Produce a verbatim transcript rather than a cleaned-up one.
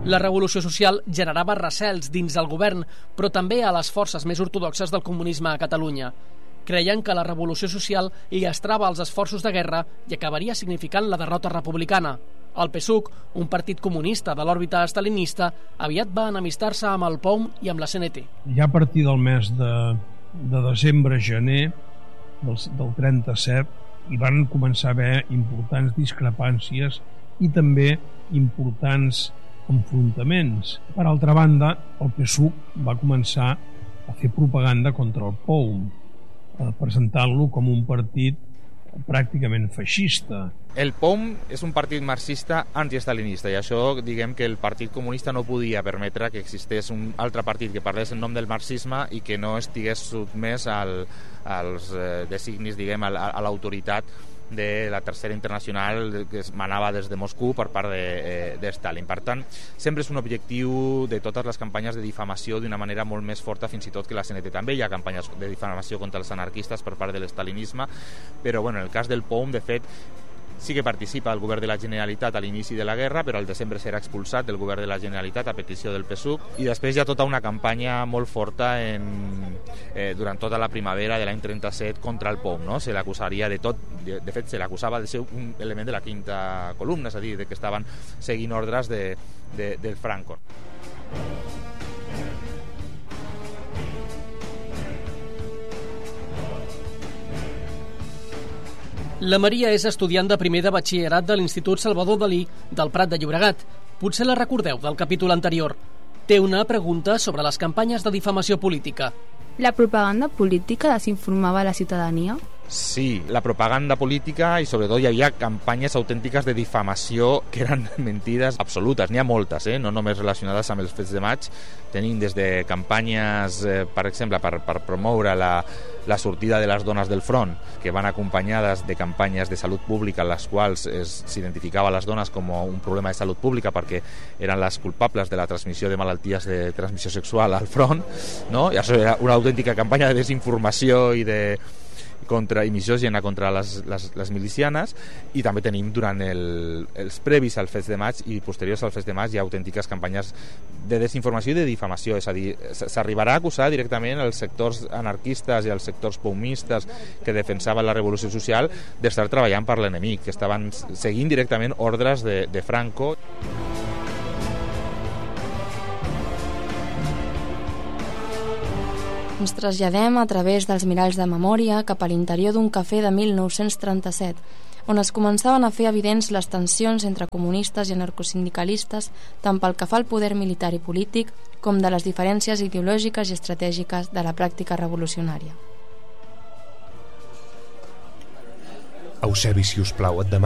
La revolució social generava recels dins del govern, però també a les forces més ortodoxes del comunisme a Catalunya. Creien que la revolució social llastrava els esforços de guerra i acabaria significant la derrota republicana. El P S U C, un partit comunista de l'òrbita estalinista, aviat va enemistar-se amb el P O U M i amb la C N T. Ja a partir del mes de, de desembre-gener del, del trenta-set hi van començar a haver importants discrepàncies i també importants enfrontaments. Per altra banda, el P S U C va començar a fer propaganda contra el P O U M, presentant-lo com un partit pràcticament feixista. El P O U M és un partit marxista antiestalinista i això, diguem que el Partit Comunista no podia permetre que existés un altre partit que parlés en nom del marxisme i que no estigués sotmès al, als eh, designis, diguem, a, a l'autoritat de la Tercera Internacional que es manava des de Moscou per part de, eh, de Stalin. Per tant, sempre és un objectiu de totes les campanyes de difamació d'una manera molt més forta fins i tot que la C N T. També hi ha campanyes de difamació contra els anarquistes per part de l'estalinisme, però bueno, en el cas del P O U M, de fet, sí que participa el govern de la Generalitat a l'inici de la guerra, però al desembre serà expulsat del govern de la Generalitat a petició del P S U C, i després hi ha tota una campanya molt forta en, eh, durant tota la primavera de l'any trenta-set contra el P O U M, no? Se l'acusaria de tot, de, de fet se l'acusava de ser un element de la quinta columna, és a dir, de que estaven seguint ordres de, de, del Franco. La Maria és estudiant de primer de batxillerat de l'Institut Salvador Dalí del Prat de Llobregat. Potser la recordeu del capítol anterior. Té una pregunta sobre les campanyes de difamació política. La propaganda política desinformava la ciutadania? Sí, la propaganda política i sobretot hi havia campanyes autèntiques de difamació que eren mentides absolutes. N'hi ha moltes, eh? No només relacionades amb els fets de maig. Tenim des de campanyes, eh, per exemple, per, per promoure la, la sortida de les dones del front, que van acompanyades de campanyes de salut pública en les quals s'identificava les dones com un problema de salut pública perquè eren les culpables de la transmissió de malalties de transmissió sexual al front, no? I això era una autèntica campanya de desinformació i de contra i misògina contra les, les, les milicianes. I també tenim durant el, els previs als fets de maig i posteriors als fets de maig hi ha autèntiques campanyes de desinformació i de difamació, és a dir, s'arribarà a acusar directament els sectors anarquistes i els sectors poumistes que defensaven la revolució social d'estar treballant per l'enemic, que estaven seguint directament ordres de, de Franco. Ens traslladem a través dels miralls de memòria cap a l'interior d'un cafè de mil nou-cents trenta-set, on es començaven a fer evidents les tensions entre comunistes i anarcosindicalistes tant pel que fa al poder militar i polític com de les diferències ideològiques i estratègiques de la pràctica revolucionària. Eusebi, si us plau, et demano